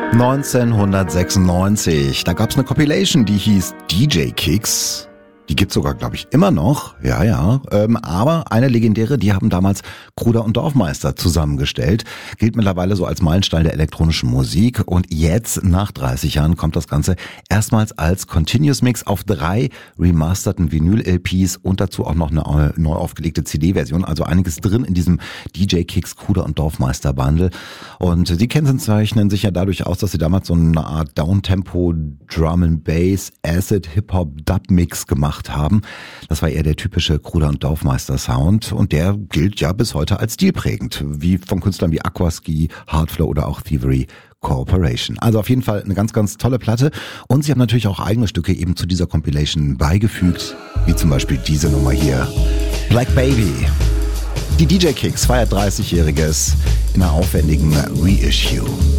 1996, da gab's eine Compilation, die hieß DJ Kicks. Die gibt's sogar, glaube ich, immer noch. Ja. Aber eine legendäre, die haben damals Kruder und Dorfmeister zusammengestellt. Gilt mittlerweile so als Meilenstein der elektronischen Musik. Und jetzt, nach 30 Jahren, kommt das Ganze erstmals als Continuous Mix auf 3 remasterten Vinyl-LPs und dazu auch noch eine neu aufgelegte CD-Version. Also einiges drin in diesem DJ Kicks Kruder und Dorfmeister Bundle. Und sie kennzeichnen sich ja dadurch aus, dass sie damals so eine Art Downtempo Drum and Bass Acid Hip-Hop Dub Mix gemacht haben. Das war eher der typische Kruder und Dorfmeister Sound und der gilt ja bis heute als stilprägend, wie von Künstlern wie Aquaski, Hardflow oder auch Thievery Corporation. Also auf jeden Fall eine ganz, ganz tolle Platte und sie haben natürlich auch eigene Stücke eben zu dieser Compilation beigefügt, wie zum Beispiel diese Nummer hier, Black Baby. Die DJ Kicks feiert 30-Jähriges in einer aufwendigen Reissue.